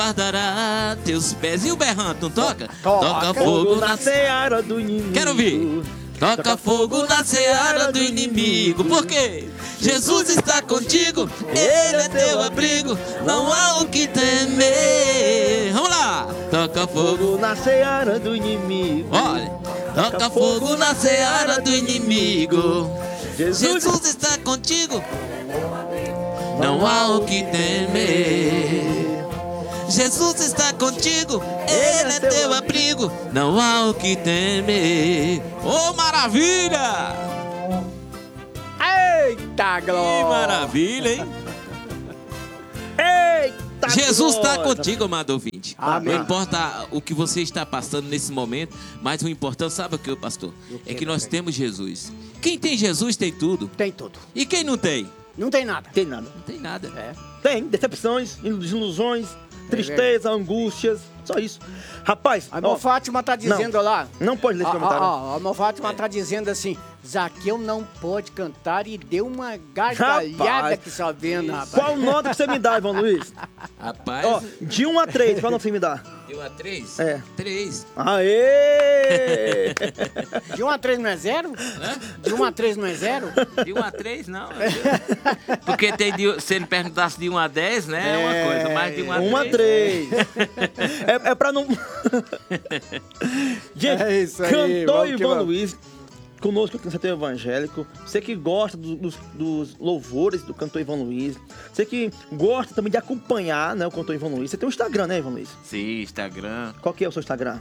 guardará teus pés. E o berrante, não toca? Toca fogo na seara do inimigo. Quero ouvir. Toca fogo na seara do inimigo. Por quê? Jesus está contigo, Ele é teu abrigo, não há o que temer. Vamos lá. Toca fogo na seara do inimigo. Olha. Toca fogo na seara do inimigo. Jesus está contigo, não há o que temer. Jesus está contigo, Ele é teu abrigo, não há o que temer. Oh, maravilha! Eita, glória! Que maravilha, hein? Eita, Jesus está glória! contigo, amado ouvinte. Amém. Não importa o que você está passando nesse momento, mas o importante, sabe o que, pastor? É que nós temos Jesus. Quem tem Jesus tem tudo. Tem tudo. E quem não tem? Não tem nada. Tem nada. Não tem nada. É. Tem decepções, desilusões, tristeza, angústias, só isso. Rapaz, A irmã Fátima tá dizendo lá. não pode ler esse comentário. A irmã Fátima tá dizendo assim: Zaqueu não pode cantar e deu uma gargalhada Rapaz. que só vendo, rapaz. Qual nota que você me dá, Ivan Luiz? Rapaz, Ó, de 1 a 3, qual nota você me dá? deu a 3? É. 3. Aê! De 1 a 3 não é 0? De 1 a 3 não é 0? De 1 a 3, não. Porque tem se ele perguntasse de 1 a 10, né? É uma coisa, mas de 1 a 3. 1 a 3. É pra não... Gente, É isso aí, cantor vamos que Ivan vamos. Luiz, conosco aqui no Setor Evangélico. Você que gosta dos louvores do cantor Ivan Luiz. Você que gosta também de acompanhar, né, o cantor Ivan Luiz. Você tem um Instagram, né, Ivan Luiz? Sim, Instagram. Qual que é o seu Instagram?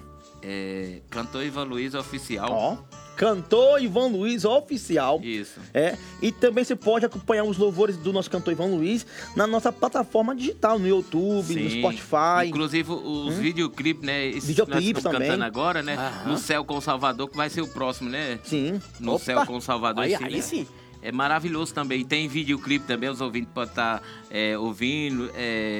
Cantor Ivan Luiz Oficial. Ó, cantor Ivan Luiz Oficial. Isso. E também você pode acompanhar os louvores do nosso cantor Ivan Luiz na nossa plataforma digital, no YouTube, no Sim. Spotify. Inclusive os videoclipes, né? Esses Videoclipes que nós estamos também. cantando agora, né? Aham. No Céu com o Salvador, que vai ser o próximo, né? Sim. No Opa. Céu com o Salvador. Aí, esse, aí né? sim. É maravilhoso também. Tem videoclipe também, os ouvintes podem estar ouvindo.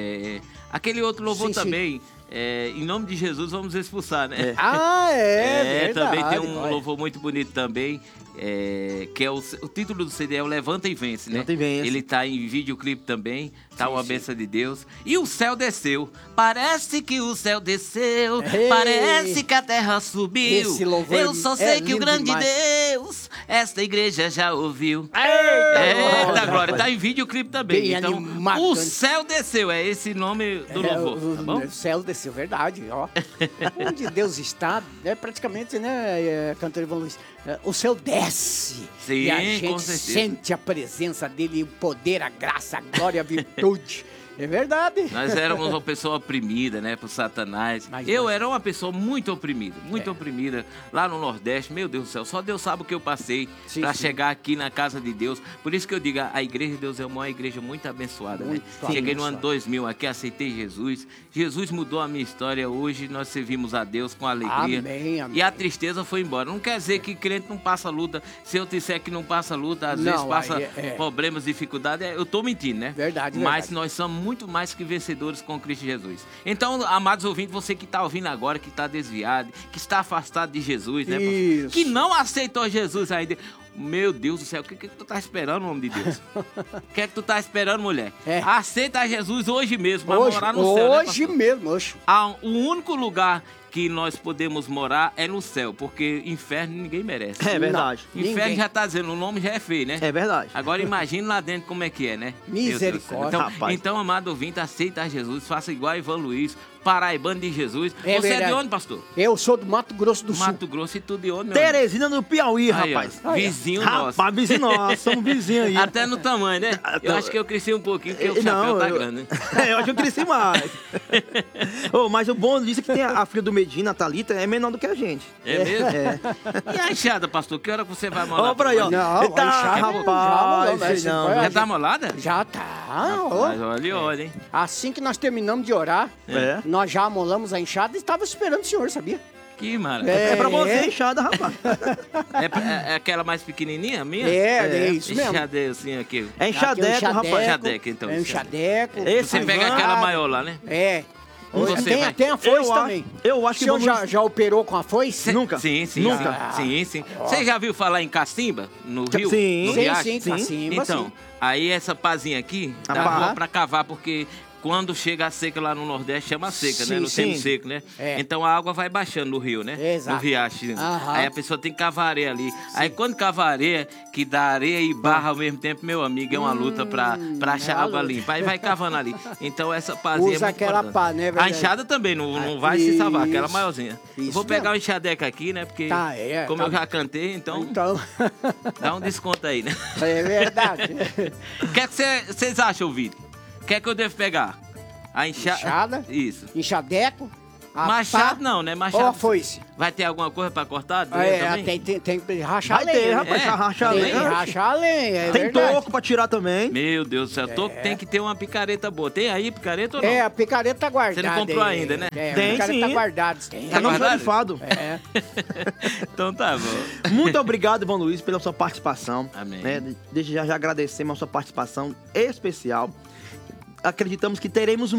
Aquele outro louvor Sim, sim. também. Em nome de Jesus, vamos expulsar, né? Verdade. Também tem um olha. louvor muito bonito também, que é o título do CD é o Levanta e Vence, né? Levanta e Vence. Ele tá em videoclipe também, tá Sim, uma sim. benção de Deus. E o céu desceu, parece que o céu desceu, Ei. parece que a terra subiu. Esse louvor Eu só sei que o lindo grande demais. Deus, esta igreja já ouviu. Eita, Glória, tá em videoclipe também. Bem Então, animado. o céu desceu, é esse nome do louvor, tá bom? O céu desceu, verdade, ó. Onde Deus está, é praticamente, né, cantor Ivan Luiz, o céu desce. Sim, e a com gente certeza. sente a presença dele, o poder, a graça, a glória, a virtude. É verdade. Nós éramos uma pessoa oprimida, né, por Satanás. Mas Eu nós- era uma pessoa muito oprimida, lá no Nordeste. Meu Deus do céu, só Deus sabe o que eu passei Sim, para sim. chegar aqui na casa de Deus. Por isso que eu digo, a igreja de Deus é uma igreja muito abençoada, Muito né? Cheguei no ano abençoada. 2000 aqui, aceitei Jesus. Jesus mudou a minha história. Hoje nós servimos a Deus com alegria. Amém, amém. E a tristeza foi embora. Não quer dizer que crente não passa luta. Se eu disser que não passa luta, às Não, vezes passa aí é- problemas, dificuldades, eu tô mentindo, né? Verdade, Mas verdade. nós somos muito mais que vencedores com Cristo Jesus. Então, amados ouvintes, você que está ouvindo agora, que está desviado, que está afastado de Jesus, né? Isso. Que não aceitou Jesus ainda. Meu Deus do céu, o que tu tá esperando, homem de Deus? O que é que tu tá esperando, mulher? É. Aceita Jesus hoje mesmo, para Hoje, morar no céu, né, hoje pastor? mesmo, hoje. O único lugar que nós podemos morar é no céu, porque inferno ninguém merece. É verdade. Não. Inferno Ninguém. já tá dizendo, o nome já é feio, né? É verdade. Agora imagine lá dentro como é que é, né? Meu Deus do céu. Misericórdia. Então, Rapaz. então, amado ouvinte, aceita Jesus, faça igual a Ivan Luiz, paraibano de Jesus. É Você é verdade. de onde, pastor? Eu sou do Mato Grosso do Sul. Mato Grosso e tudo de onde, meu amigo? Teresina no Piauí, Aí, ó, rapaz. vizinho nosso. Rapaz, vizinho nosso, somos vizinhos aí. Até no tamanho, né? Eu acho que eu cresci um pouquinho, porque o chapéu tá grande, né? Eu acho que eu cresci mais. Mas o bom disso é que tem a filha do Medina, a Thalita, é menor do que a gente. É mesmo? E a enxada, pastor? Que hora que você vai molar? Ó, pra aí, ó. Não, Eita, a enxada rapaz, já sei não. vai- Já tá molada? Já tá. ó. Mas olha, hein? Assim que nós terminamos de orar, É. nós já amolamos a enxada e estava esperando o senhor, sabia? Que maravilha. É pra você, enxada, rapaz. É aquela mais pequenininha, a minha? É isso mesmo. Enxadeira assim aqui. É enxadeco, rapaz. Enxadeco, então. É enxadeco. Esse Você pega Ivan- aquela maior lá, né? É. Você tem, vai. tem a foice Eu também. eu acho O que senhor vamos- já operou com a foice? Nunca. Sim. Nunca. Sim. Você já viu falar em cacimba no Rio? Sim. No Sim, riacho? sim, cacimba, Então, sim. aí essa pazinha aqui A dá pá. boa pra cavar, porque quando chega a seca lá no Nordeste, chama seca, né? Sim, No sim. semi-seco, né? É. Então a água vai baixando no rio, né? Exato. No riacho. Aham. Aí a pessoa tem que cavar areia ali. Aí quando cavar areia, que dá areia e barra ao mesmo tempo, meu amigo, é uma luta pra achar uma água luta. limpa. Aí vai cavando ali. Então essa pazinha Usa é muito aquela importante. pá, né, A verdade? enxada também não Ah, vai se salvar, aquela isso. maiorzinha. Isso Vou pegar mesmo. o enxadeca aqui, né? Porque Tá, como tá. eu já cantei, então Então, dá um desconto aí, né? é verdade. O que é que vocês acham, ouvido? O que é que eu devo pegar? A Enxada? Isso. Enxadeco. a Machado pá, não, né? Ou Machado. a foice. Vai ter alguma coisa pra cortar? dentro É, também? tem que rachar Vai a lenha. ter, né? rapaz, É, rachar a Tem lenha. que rachar a lenha, é Tem verdade. toco pra tirar também. Meu Deus do céu, tem que ter uma picareta boa. Tem aí picareta ou não? É, a picareta tá guardada. Você não comprou aí. ainda, né? É, Tem, a picareta sim. tá guardada. Tem. Tá no guardado? almoxarifado. É. Então tá bom. Muito obrigado, Ivan Luiz, pela sua participação. Amém. Né? Desde já agradecemos a sua participação especial. Acreditamos que teremos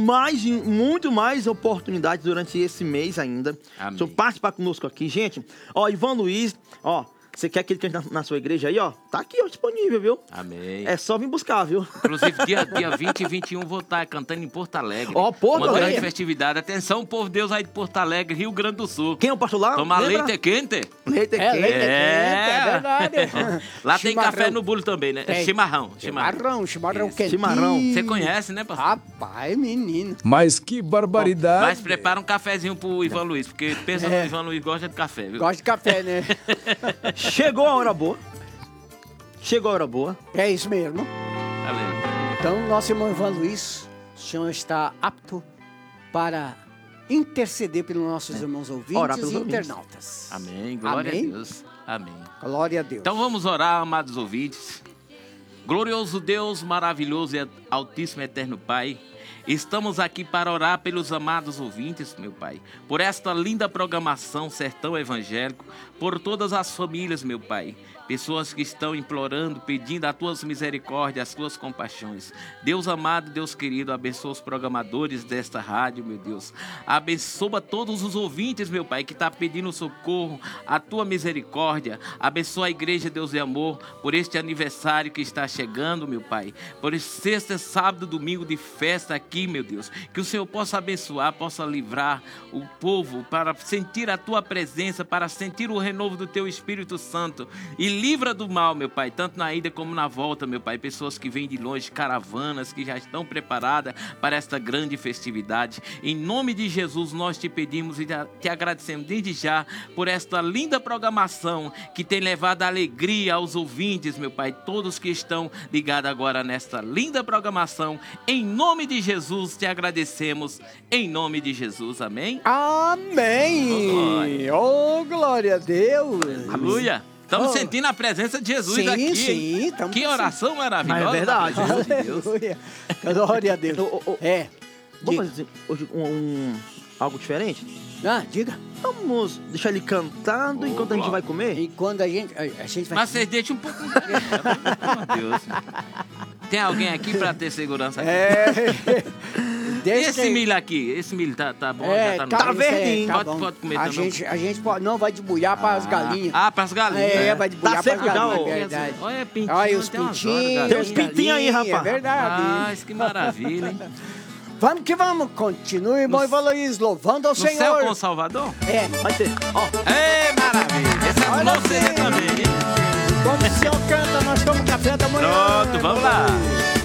muito mais oportunidades durante esse mês ainda. Amém. Só participar conosco aqui. Gente, ó, Ivan Luiz, ó, você quer que ele cante na sua igreja aí, ó? Tá aqui, ó, disponível, viu? Amém. É só vir buscar, viu? Inclusive, dia 20 e 21 vou estar cantando em Porto Alegre. Ó, Porto Uma Alegre. grande festividade. Atenção, povo de Deus aí de Porto Alegre, Rio Grande do Sul. Quem é o pastor lá? Tomar Lembra? leite é quente. Leite É, quente. leite é verdade. Lá tem Chimarrão. café no bolo também, né? Tem. Chimarrão. Chimarrão Isso. quentinho. Chimarrão. Você conhece, né, pastor? Rapaz, menino. Mas que barbaridade. Mas prepara um cafezinho pro Ivan Luiz, porque pensa que o Ivan Luiz gosta de café, viu? Gosto de café, né? Chegou a hora boa. Chegou a hora boa. É isso mesmo. Valeu. Então, nosso irmão Ivan Luiz, o senhor está apto para interceder pelos nossos irmãos ouvintes Orar pelos e ouvintes. internautas. Amém. Glória Amém. a Deus. Amém. Glória a Deus. Então vamos orar, amados ouvintes. Glorioso Deus, maravilhoso e altíssimo eterno Pai, estamos aqui para orar pelos amados ouvintes, meu Pai, por esta linda programação Sertão Evangélico, por todas as famílias, meu Pai, pessoas que estão implorando, pedindo as tuas misericórdias, as tuas compaixões. Deus amado, Deus querido, abençoa os programadores desta rádio, meu Deus. Abençoa todos os ouvintes, meu Pai, que está pedindo socorro, a tua misericórdia. Abençoa a igreja, Deus de amor, por este aniversário que está chegando, meu Pai. Por esse sexta, sábado, domingo de festa aqui, meu Deus. Que o Senhor possa abençoar, possa livrar o povo para sentir a tua presença, para sentir o renovo do teu Espírito Santo. E livra do mal, meu Pai, tanto na ida como na volta, meu Pai. Pessoas que vêm de longe, caravanas que já estão preparadas para esta grande festividade. Em nome de Jesus, nós te pedimos e te agradecemos desde já por esta linda programação que tem levado alegria aos ouvintes, meu Pai. Todos que estão ligados agora nesta linda programação. Em nome de Jesus, te agradecemos. Em nome de Jesus, amém? Amém! Oh, glória a Deus! Aleluia! Estamos Oh. sentindo a presença de Jesus Sim, aqui. sim, hein? estamos Que oração maravilhosa. Mas é verdade, da presença de Deus. Aleluia! Glória a Deus! É. Vamos Diga. fazer hoje algo diferente? Ah, diga. Vamos deixar ele cantando enquanto a gente vai comer? E quando a gente vai... Mas vocês deixam um pouco. Meu Deus. Tem alguém aqui para ter segurança aqui? É. Deixa Esse que- milho aqui, esse milho tá bom? É, já tá no tá, Tá ponto? isso aí, verdinho. tá Pode- bom. pode comer a também. gente pode, não vai debulhar para as galinhas. Ah, para as galinhas. É, vai debulhar Tá para as seco já, galinhas, ó. é verdade. Olha, pintinho. Olha os tem umas pintinhos. horas, Tem galinha. uns pintinhos aí, rapaz. É verdade. Ah, que maravilha, hein? Vamos que vamos. Continue, irmão Ivan Luiz, louvando ao No céu Senhor. com o Salvador? É. Vai ter. Ó, Ei, maravilha. Esse é o Olha nosso assim. também, hein? Quando o Senhor canta, nós tomamos café da manhã. Pronto, vamos lá.